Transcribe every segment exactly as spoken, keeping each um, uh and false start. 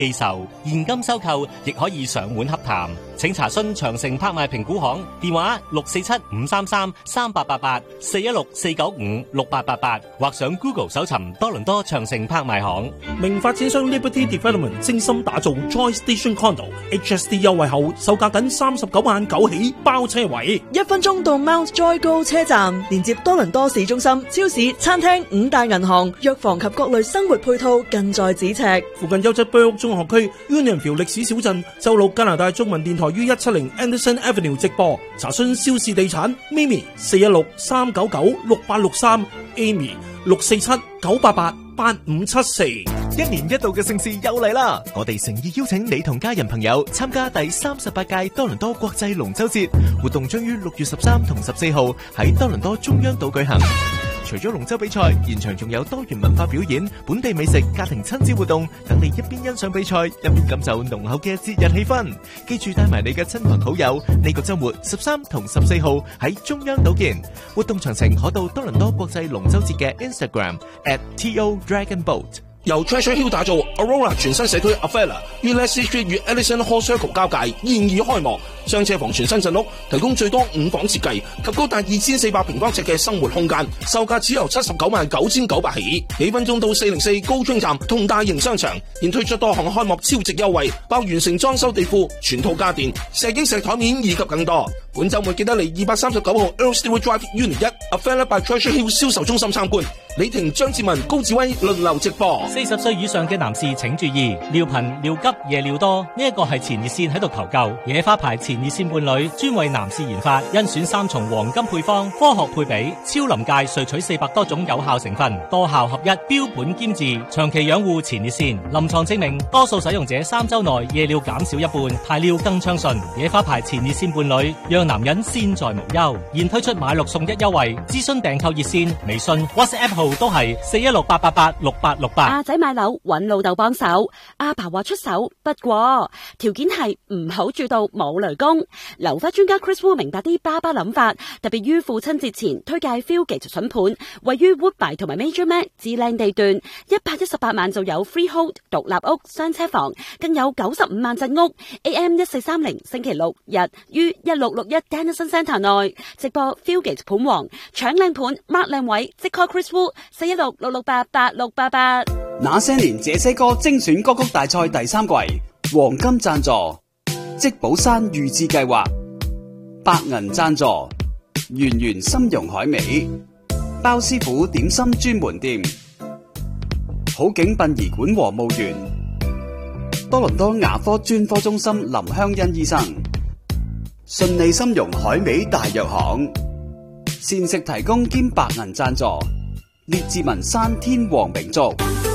寄售、現金收購，亦可以上門洽談。請查詢長城拍賣評估行電話六四七五三三三八八八四一六四九五六八八八，或上 Google 搜尋多倫多長城拍賣行。 名發展商 Liberty Development 精心打造 Joy Station Condo H S D 優惠後，售價僅三十九萬九起包車位， 一分鐘到 Mount Joy 高車站，連接多倫多市中心、超市、餐廳、五大銀行、藥房及各類生活配套近在咫尺。 附近優質 Burke 中學區 Unionville 歷史小鎮，周六加拿大中文電台於一七零 Anderson Avenue 直播。查詢肖氏地產 Mimi 四一六三九九六八六三 Amy 六四七九八八八五七四。 一年一度嘅盛事又嚟啦！我哋誠意邀請你同家人朋友參加第三十八屆多倫多國際龍舟節活動，將於六月十三同十四號喺多倫多中央島舉行。除咗龍舟比賽，現場仲有多元文化表演、本地美食、家庭親子活動，等你一邊欣賞比賽，一邊感受濃厚嘅節日氣氛。記住帶埋你嘅親朋好友，呢個週末十三同十四號喺中央島見。活動詳情可到多倫多國際龍舟節嘅 Instagram at T O Dragon Boat。 由 Treasure Hill 打造 Aurora 全新社區 Avella 於 Leslie Street 與 Ellison Hall Circle 交界，現已開幕。雙車房全新鎮屋，提供最多五房設計及高達二千四百平方尺嘅生活空間，售價只由七十九萬九千九百起。幾分鐘到四零四高中站同大型商場，現推出多項開幕超值優惠，包完成裝修地庫、全套家電、石英石台面以及更多。本週末記得嚟二百三十九號 Earl Stewart Drive Unit 一 Avella by Treasure Hill 銷售中心參觀。李婷、張志文、高志威輪流直播。 四十歲以上嘅男士請注意，尿頻、尿急、夜尿多，呢一個係前列腺喺度求救。野花牌前列腺伴侶專為男士研發，甄選三重黃金配方，科學配比，超臨界萃取四百多種有效成分，多效合一，標本兼治，長期養護前列腺。臨床證明，多數使用者三周內夜尿減少一半，排尿更暢順。野花牌前列腺伴侶讓男人先在無憂。現推出買六送一優惠，諮詢訂購熱線、微信、WhatsApp 號都係四一六八八八六八六八。 阿仔買樓揾老豆幫手，阿爸話出手，不過條件係唔好住到冇雷公。樓花專家 Chris Wu 明白啲爸爸諗法，特別於父親節前推介 Fieldgate 筍盤，位於 Woodbine 同埋 Major Mac 至靚地段，一百一十八萬就有 Freehold 獨立屋雙車房，更有九十五萬鎮屋。A M 一四三零星期六日於一六六一 Dennison Centre 內直播 Fieldgate 盤王，搶靚盤 mark 靚位，即 call Chris Wu 四一六六六八八六八八。 那些年這些歌精選歌曲大賽第三季黃金贊助，積寶山預置計劃，白銀贊助，圓圓參茸海味，包師傅點心專門店，好景殯儀館和墓園，多倫多牙科專科中心林香欣醫生，順利參茸海味大藥行，膳食提供兼白銀贊助，列治文山天皇名族。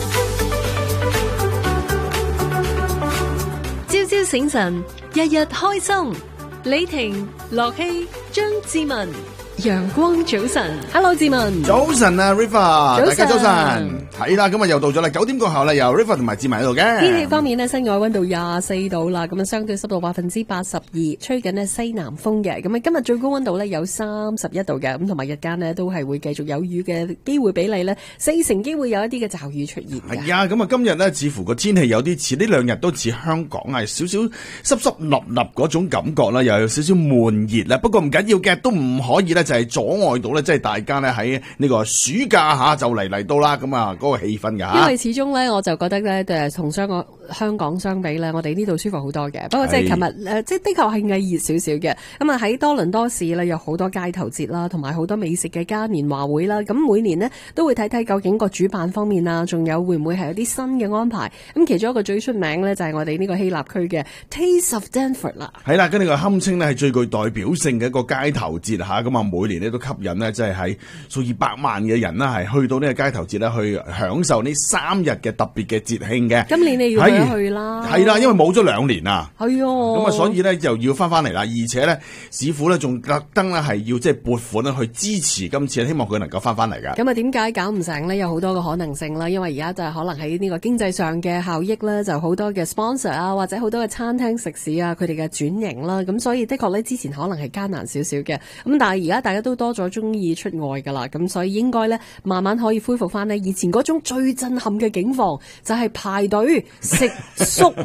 朝朝醒神，日日開心。李婷、樂希、張志文，陽光早晨 ，Hello 志文， 早晨啊 River， 大家早晨，係啦，咁啊又到咗啦，九點過後啦，由 River 同埋志文喺度嘅。 天氣方面呢，室外溫度廿四度啦，咁啊相對濕度百分之八十二，吹緊呢西南風嘅，咁啊今日最高溫度呢有三十一度嘅，咁同埋日間呢都係會繼續有雨嘅機會比例呢，四成機會有一啲嘅驟雨出現。 係啊，咁啊今日呢似乎個天氣有啲似呢兩日都似香港係少少濕濕立立嗰種感覺啦，又有少少悶熱啦，不過唔緊要嘅，都唔可以呢就係阻礙到呢，即係大家呢喺呢個暑假吓就嚟嚟到啦，咁啊嗰個氣氛噶。 因為始終呢，我就覺得呢，誒同香港香港相比呢，我哋呢度舒服好多嘅。不過即係琴日誒，即係的確係翳熱少少嘅。咁啊喺多倫多市呢，有好多街頭節啦，同埋好多美食嘅嘉年華會啦。咁每年呢，都會睇睇究竟個主辦方面啊，仲有會唔會係有啲新嘅安排。咁其中一個最出名呢，就係我哋呢個希臘區嘅 Taste of Danforth 啦。 係啦，跟住個堪稱呢係最具代表性嘅一個街頭節吓，咁啊每年呢都吸引呢，即係喺數以百萬嘅人啦，係去到呢個街頭節呢，去享受呢三日嘅特別嘅節慶嘅。 今年你要去去啦， 係啦，因為冇咗兩年啊， 係啊， 咁啊所以呢，就要翻翻嚟啦，而且呢，市府呢仲特登呢係要即係撥款呢去支持今次，希望佢能夠翻翻嚟噶。 咁啊點解搞唔成呢？有好多個可能性啦，因為而家就係可能喺呢個經濟上嘅效益呢，就好多嘅 sponsor 啊，或者好多嘅餐廳食肆啊，佢哋嘅轉型啦，咁所以的確呢，之前可能係艱難少少嘅，咁但係而家大家都多咗中意出外噶啦，咁所以應該咧慢慢可以恢復翻呢以前嗰種最震撼嘅境況，就係排隊食粟